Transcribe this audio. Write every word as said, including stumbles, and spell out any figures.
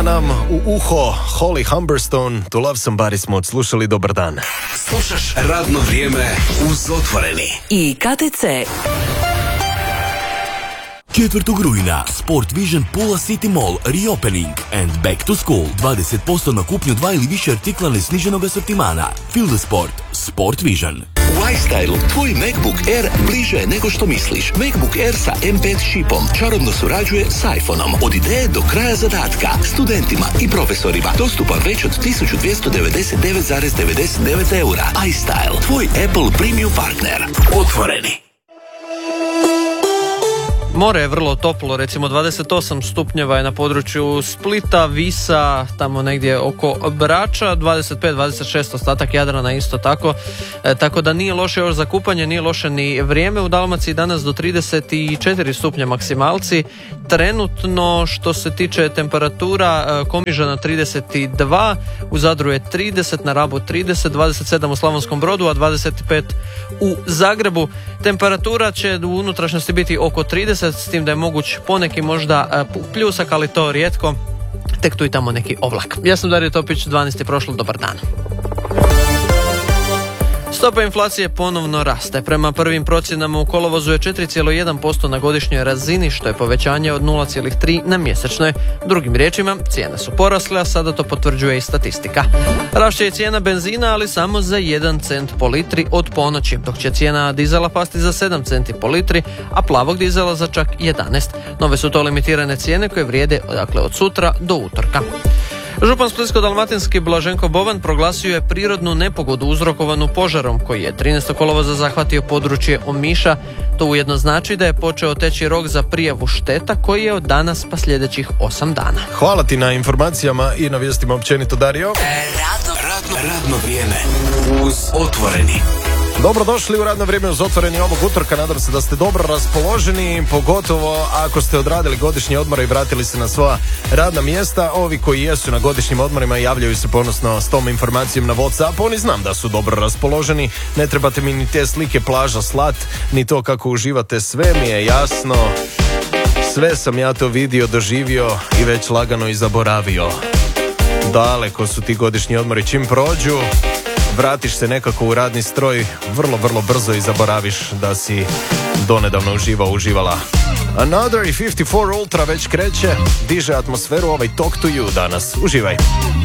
nam u uho Holly Humberstone, To Love Somebody smo odslušali. Dobar dan. Slušaš Radno vrijeme uz Otvoreni i K T C. četvrtog rujna Sport Vision Pula City Mall Reopening and Back to School. dvadeset posto na kupnju dva ili više artikla nesniženog asortimana. Feel the sport. Sport Vision. U iStylu tvoj MacBook Air bliže je nego što misliš. MacBook Air sa M pet čipom čarobno surađuje s iPhoneom. Od ideje do kraja zadatka. Studentima i profesorima dostupan već od tisuću dvjesto devedeset devet zarez devedeset devet eura. iStyle, tvoj Apple premium partner. Otvoreni. More je vrlo toplo, recimo dvadeset osam stupnjeva je na području Splita, Visa, tamo negdje oko Brača, dvadeset pet dvadeset šest ostatak Jadrana isto tako, e, tako da nije loše još za kupanje, nije loše ni vrijeme. U Dalmaciji danas do trideset četiri stupnja maksimalci, trenutno što se tiče temperatura, e, Komiža na trideset dva, u Zadru je trideset, na Rabu trideset, dvadeset sedam u Slavonskom Brodu, a dvadeset pet u Zagrebu. Temperatura će u unutrašnjosti biti oko trideset, s tim da je moguć poneki možda pljusak, ali to rijetko, tek tu i tamo neki oblak. Ja sam Dario Topić, dvanaest je prošlo, dobar dan. Stopa inflacije ponovno raste. Prema prvim procjenama u kolovozu je četiri zarez jedan posto na godišnjoj razini, što je povećanje od nula zarez tri na mjesečnoj. Drugim riječima, cijene su porasle, a sada to potvrđuje i statistika. Rašće je cijena benzina, ali samo za jedan cent po litri od ponoći, dok će cijena dizela pasti za sedam centi po litri, a plavog dizela za čak jedanaest. Nove su to limitirane cijene koje vrijede, dakle, od sutra do utorka. Župan Splitsko-dalmatinski Blaženko Boban proglasio je prirodnu nepogodu uzrokovanu požarom koji je trinaestog kolovoza zahvatio područje Omiša. To ujedno znači da je počeo teći rok za prijavu šteta koji je od danas pa sljedećih osam dana. Hvala ti na informacijama i na vijestima općenito, Dario. Radno, radno, radno vrijeme uz Otvoreni. Dobrodošli u Radno vrijeme uz Otvoreni ovog utorka. Nadam se da ste dobro raspoloženi, pogotovo ako ste odradili godišnje odmore i vratili se na svoja radna mjesta. Ovi koji jesu na godišnjim odmorima javljaju se ponosno s tom informacijom na WhatsApp. Oni znam da su dobro raspoloženi. Ne trebate mi ni te slike plaža slat, ni to kako uživate. Sve mi je jasno. Sve sam ja to vidio, doživio i već lagano i zaboravio. Daleko su ti godišnji odmori, čim prođu vratiš se nekako u radni stroj vrlo, vrlo brzo i zaboraviš da si donedavno uživao, uživala. Another i pedeset četiri Ultra već kreće, diže atmosferu, ovaj Talk to You danas. Uživaj.